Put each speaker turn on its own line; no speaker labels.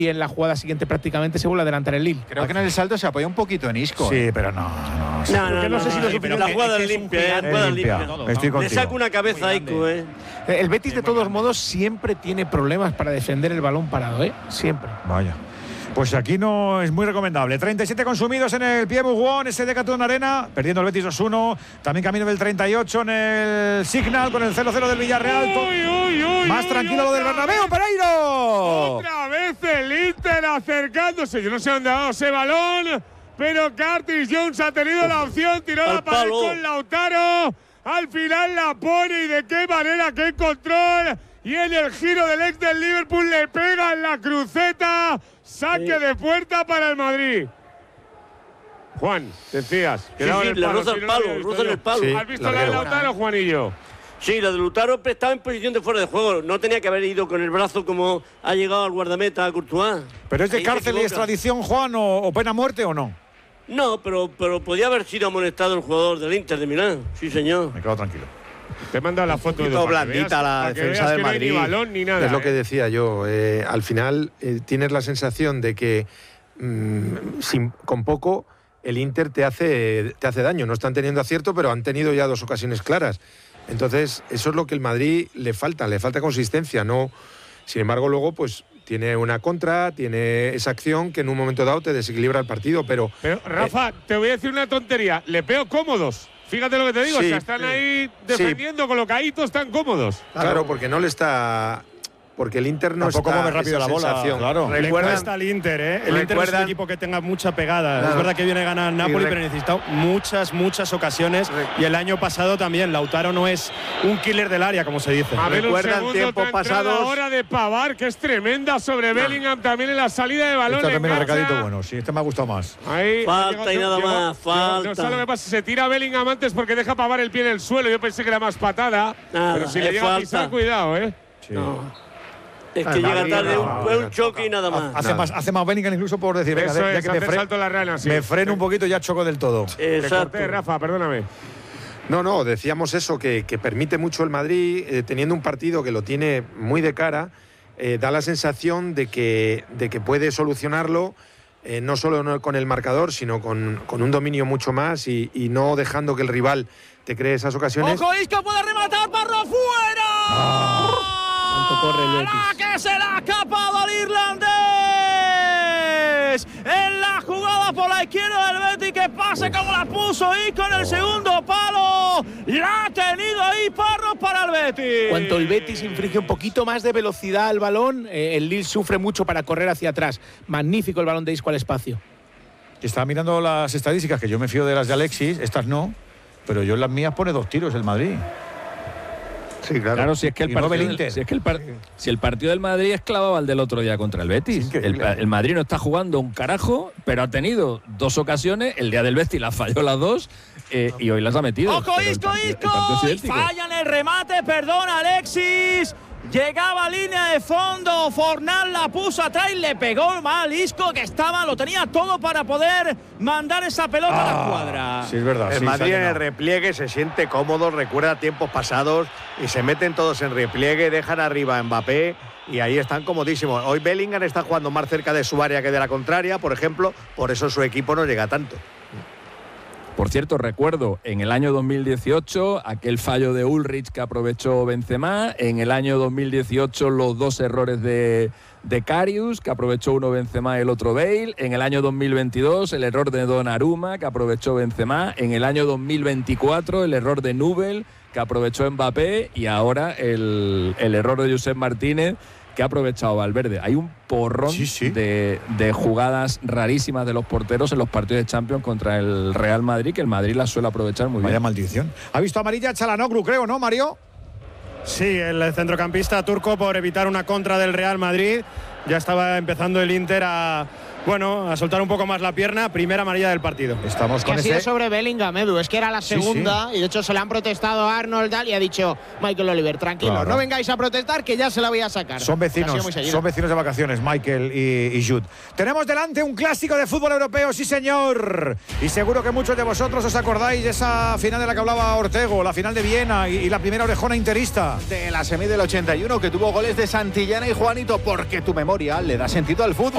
y en la jugada siguiente prácticamente se vuelve a adelantar el Lille.
Creo que en el salto se apoya un poquito en Isco.
Sí, pero no sé si lo
pero la jugada es limpia,
Estoy contigo.
Le saca una cabeza a Isco,
El Betis, de todos modos, siempre tiene problemas para defender el balón parado, siempre.
Vaya. Pues aquí no es muy recomendable. 37 consumidos en el Pierre Mauroy, ese Decathlon Arena, perdiendo el Betis 2-1. También camino del 38 en el Signal con el 0-0 del Villarreal. Más tranquilo lo del Bernabéu, Pereiro.
Otra vez el Inter acercándose. Yo no sé dónde ha dado ese balón, pero Curtis Jones ha tenido la opción, tiró la pared con Lautaro. Al final la pone y de qué manera, qué control. Y en el giro del ex del Liverpool le pega en la cruceta. Saque de puerta para el Madrid. Juan, decías.
Sí, le roza el palo,
¿Has visto la de Lautaro, Juanillo?
Sí, la de Lautaro estaba en posición de fuera de juego. No tenía que haber ido con el brazo como ha llegado al guardameta a Courtois.
¿Pero es de cárcel y extradición, Juan, o pena muerte o no?
No, pero podía haber sido amonestado el jugador del Inter de Milán. Sí, señor.
Me quedo tranquilo.
Te he mandado la foto de
blandita la defensa del Madrid.
No hay ni balón ni nada.
Es lo que decía yo. Al final tienes la sensación de que con poco el Inter te hace daño. No están teniendo acierto, pero han tenido ya 2 ocasiones claras. Entonces, eso es lo que el Madrid le falta consistencia. No, sin embargo, luego pues tiene una contra, tiene esa acción que en un momento dado te desequilibra el partido. Pero
Rafa, te voy a decir una tontería. Le veo cómodos. Fíjate lo que te digo,
sí,
o sea, están ahí defendiendo, colocaditos, están cómodos.
Claro, porque no le está… Porque el Inter no
tampoco
está…
mueve rápido la bola, claro.
Le cuesta al Inter, El Inter es un equipo que tenga mucha pegada. Claro. Es verdad que viene a ganar Napoli, pero necesita muchas ocasiones. Y el año pasado también, Lautaro no es un killer del área, como se dice.
A ver,
recuerdan tiempos pasados.
Ahora de Pavard, que es tremenda sobre Bellingham, también en la salida de balón.
Este también es recadito bueno, sí, este me ha gustado más.
Ahí,
falta y nada más, falta.
No sabe lo que pasa, se tira Bellingham antes porque deja Pavard el pie en el suelo. Yo pensé que era más patada.
Nada,
pero si le llega a pisar, cuidado,
Sí.
No. Es que llega tarde, un choque y nada más.
Hace más Bellingham incluso por decir, venga,
eso
ya que
salto la rana, sí.
me freno un poquito y ya choco del todo.
Te corté, Rafa, perdóname.
No, decíamos eso, que permite mucho el Madrid, teniendo un partido que lo tiene muy de cara, da la sensación de que puede solucionarlo, no solo con el marcador, sino con un dominio mucho más y no dejando que el rival te cree esas ocasiones.
¡Ojo, Isco puede rematar, Parro fuera!
Corre el Betis.
¡Que se la ha escapado al irlandés! En la jugada por la izquierda del Betis, que pase como la puso Isco en el segundo palo. La ha tenido ahí Parro para el Betis.
Cuanto el Betis inflige un poquito más de velocidad al balón, el Lille sufre mucho para correr hacia atrás. Magnífico el balón de Isco al espacio.
Estaba mirando las estadísticas, que yo me fío de las de Alexis, estas no, pero yo en las mías pone 2 tiros el Madrid.
Sí,
claro, si es que el partido del Madrid es clavado al del otro día contra el Betis. El Madrid no está jugando un carajo, pero ha tenido 2 ocasiones. El día del Betis las falló las 2 y hoy las ha metido.
¡Ojo, Isco! Fallan el remate, perdona, Alexis. Llegaba a línea de fondo, Fornal la puso atrás y le pegó mal Isco, que lo tenía todo para poder mandar esa pelota a la cuadra.
Sí, es verdad.
El Madrid en el repliegue se siente cómodo, recuerda tiempos pasados y se meten todos en repliegue, dejan arriba a Mbappé y ahí están comodísimos. Hoy Bellingham está jugando más cerca de su área que de la contraria, por ejemplo, por eso su equipo no llega tanto.
Por cierto, recuerdo en el año 2018 aquel fallo de Ulrich que aprovechó Benzema, en el año 2018 los 2 errores de Karius, que aprovechó uno Benzema y el otro Bale, en el año 2022 el error de Donnarumma, que aprovechó Benzema, en el año 2024 el error de Nubel, que aprovechó Mbappé, y ahora el error de Josep Martínez, que ha aprovechado Valverde. Hay un porrón de jugadas rarísimas de los porteros en los partidos de Champions contra el Real Madrid, que el Madrid las suele aprovechar muy bien.
Vaya maldición. ¿Ha visto amarilla Çalhanoğlu, creo, no, Mario?
Sí, el centrocampista turco, por evitar una contra del Real Madrid. Ya estaba empezando el Inter a soltar un poco más la pierna. Primera amarilla del partido.
Estamos con
ha sido sobre Bellingham, Edu. Es que era la segunda y de hecho se le han protestado a Arnold y ha dicho Michael Oliver, tranquilo, no vengáis a protestar que ya se la voy a sacar.
Son vecinos de vacaciones, Michael y Jude. Tenemos delante un clásico de fútbol europeo, sí señor. Y seguro que muchos de vosotros os acordáis de esa final de la que hablaba Ortego, la final de Viena y la primera orejona interista.
De la semi del 81, que tuvo goles de Santillana y Juanito, porque tu memoria le da sentido al fútbol.